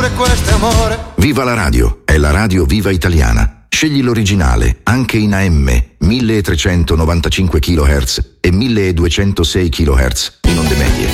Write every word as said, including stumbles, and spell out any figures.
amore, questo è amore. Viva la radio, è la radio Viva Italiana. Scegli l'originale, anche in A M, milletrecentonovantacinque chilohertz e milleduecentosei chilohertz in onde medie.